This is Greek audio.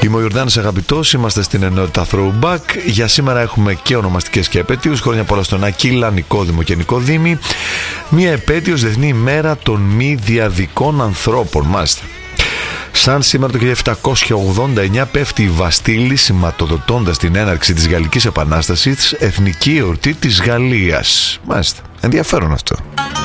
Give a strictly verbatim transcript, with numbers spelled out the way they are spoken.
Είμαι ο Ιορδάνης Αγαπητός, είμαστε στην ενότητα Throwback. Για σήμερα έχουμε και ονομαστικές και επέτειους. Χρόνια πολλά στον Ακύλα, Νικόδημο και Νικοδήμη. Μία επέτειος, Διεθνή ημέρα των μη διαδικών ανθρώπων. Μάλιστα. Σαν σήμερα το χίλια επτακόσια ογδόντα εννιά πέφτει η Βαστίλη, σηματοδοτώντας την έναρξη της Γαλλικής Επανάστασης, εθνική εορτή της Γαλλίας. Μάλιστα. Ενδιαφέρον αυτό.